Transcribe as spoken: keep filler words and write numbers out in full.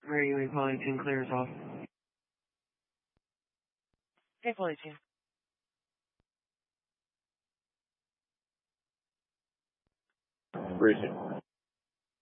Radio eight Polyton clears off. Hey, Polyton. Briefing.